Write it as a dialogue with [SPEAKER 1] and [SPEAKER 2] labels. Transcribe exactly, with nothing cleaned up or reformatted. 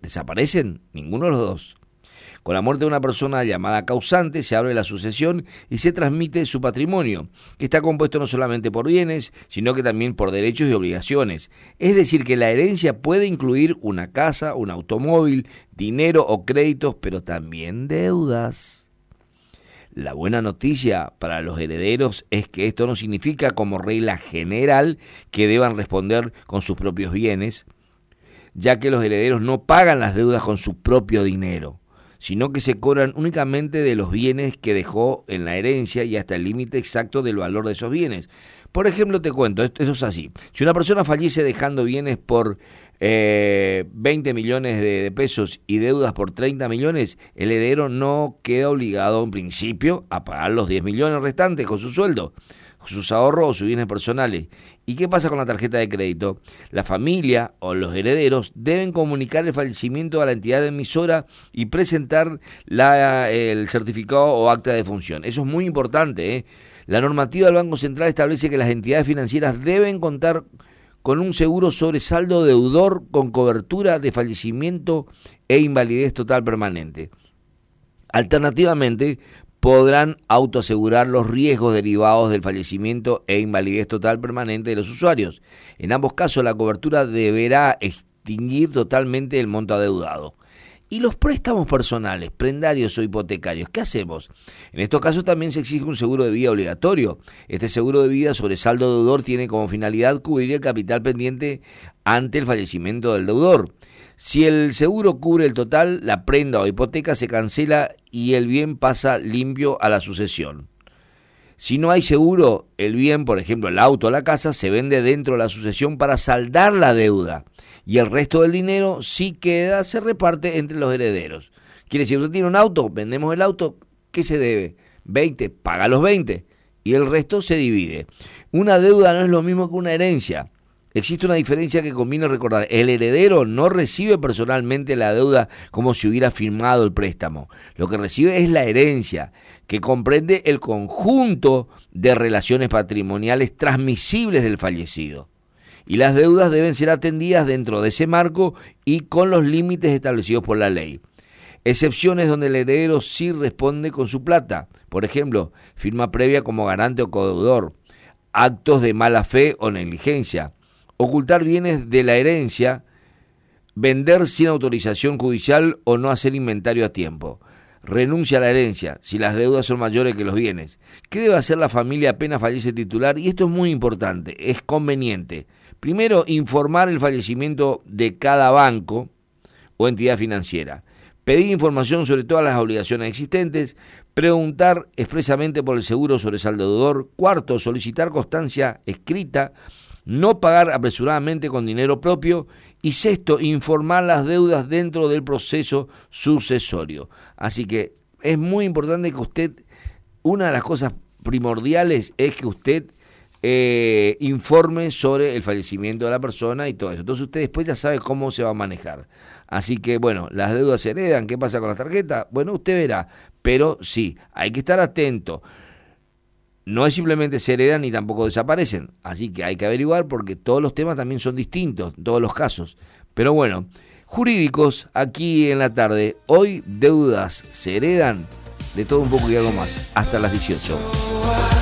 [SPEAKER 1] ¿Desaparecen? Ninguno de los dos. Con la muerte de una persona llamada causante se abre la sucesión y se transmite su patrimonio, que está compuesto no solamente por bienes, sino que también por derechos y obligaciones. Es decir, que la herencia puede incluir una casa, un automóvil, dinero o créditos, pero también deudas. La buena noticia para los herederos es que esto no significa como regla general que deban responder con sus propios bienes, ya que los herederos no pagan las deudas con su propio dinero, sino que se cobran únicamente de los bienes que dejó en la herencia y hasta el límite exacto del valor de esos bienes. Por ejemplo, te cuento, esto, eso es así. Si una persona fallece dejando bienes por eh, veinte millones de, de pesos y deudas por treinta millones, el heredero no queda obligado en principio a pagar los diez millones restantes con su sueldo, sus ahorros o sus bienes personales. ¿Y qué pasa con la tarjeta de crédito? La familia o los herederos deben comunicar el fallecimiento a la entidad emisora y presentar la, el certificado o acta de función. Eso es muy importante, ¿eh? La normativa del Banco Central establece que las entidades financieras deben contar con un seguro sobresaldo deudor con cobertura de fallecimiento e invalidez total permanente. Alternativamente, podrán autoasegurar los riesgos derivados del fallecimiento e invalidez total permanente de los usuarios. En ambos casos, la cobertura deberá extinguir totalmente el monto adeudado. ¿Y los préstamos personales, prendarios o hipotecarios? ¿Qué hacemos? En estos casos también se exige un seguro de vida obligatorio. Este seguro de vida sobre saldo deudor tiene como finalidad cubrir el capital pendiente ante el fallecimiento del deudor. Si el seguro cubre el total, la prenda o hipoteca se cancela y el bien pasa limpio a la sucesión. Si no hay seguro, el bien, por ejemplo el auto o la casa, se vende dentro de la sucesión para saldar la deuda y el resto del dinero, si queda, se reparte entre los herederos. Quiere decir, usted tiene un auto, vendemos el auto, ¿qué se debe? veinte, paga los veinte y el resto se divide. Una deuda no es lo mismo que una herencia. Existe una diferencia que conviene recordar. El heredero no recibe personalmente la deuda como si hubiera firmado el préstamo. Lo que recibe es la herencia, que comprende el conjunto de relaciones patrimoniales transmisibles del fallecido. Y las deudas deben ser atendidas dentro de ese marco y con los límites establecidos por la ley. Excepciones donde el heredero sí responde con su plata. Por ejemplo, firma previa como garante o codeudor, actos de mala fe o negligencia, ocultar bienes de la herencia, vender sin autorización judicial o no hacer inventario a tiempo. Renuncia a la herencia si las deudas son mayores que los bienes. ¿Qué debe hacer la familia apenas fallece el titular? Y esto es muy importante, es conveniente. Primero, informar el fallecimiento de cada banco o entidad financiera. Pedir información sobre todas las obligaciones existentes. Preguntar expresamente por el seguro sobre saldo deudor. Cuarto, solicitar constancia escrita. No pagar apresuradamente con dinero propio. Y sexto, informar las deudas dentro del proceso sucesorio. Así que es muy importante que usted, una de las cosas primordiales es que usted eh, informe sobre el fallecimiento de la persona y todo eso. Entonces usted después ya sabe cómo se va a manejar. Así que bueno, las deudas se heredan. ¿Qué pasa con las tarjetas? Bueno, usted verá. Pero sí, hay que estar atento. No es simplemente se heredan ni tampoco desaparecen, así que hay que averiguar porque todos los temas también son distintos, todos los casos. Pero bueno, jurídicos aquí en la tarde, hoy deudas se heredan, de todo un poco y algo más, hasta las dieciocho.